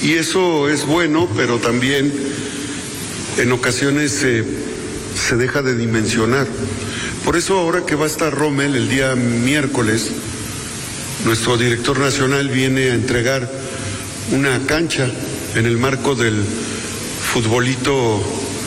Y eso es bueno, pero también en ocasiones se deja de dimensionar. Por eso ahora que va a estar Rommel el día miércoles, nuestro director nacional viene a entregar una cancha en el marco del futbolito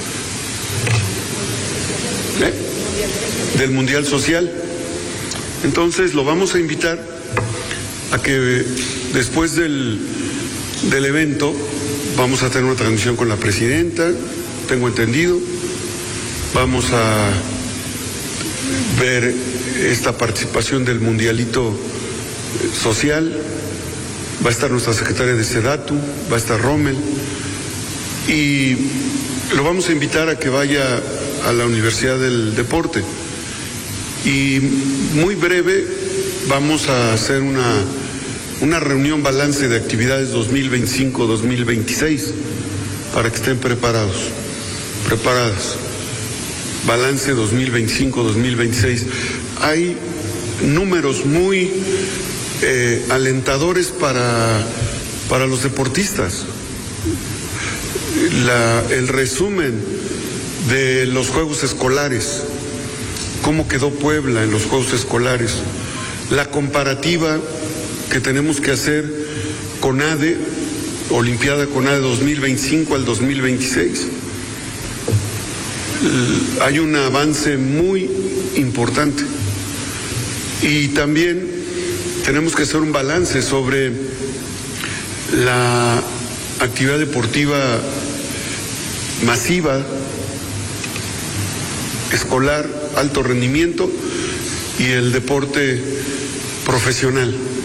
del Mundial Social. Entonces lo vamos a invitar a que después del evento vamos a tener una transmisión con la presidenta, tengo entendido. Vamos a ver esta participación del Mundialito Social. Va a estar nuestra secretaria de Sedatu, va a estar Rommel, y lo vamos a invitar a que vaya a la Universidad del Deporte. Y muy breve vamos a hacer una reunión balance de actividades 2025-2026 para que estén preparadas. Balance 2025-2026. Hay números muy alentadores para los deportistas. El resumen de los Juegos Escolares, cómo quedó Puebla en los Juegos Escolares, la comparativa que tenemos que hacer con ADE, Olimpiada con ADE 2025 al 2026. Hay un avance muy importante. Y también tenemos que hacer un balance sobre la actividad deportiva masiva, escolar, alto rendimiento, y el deporte profesional.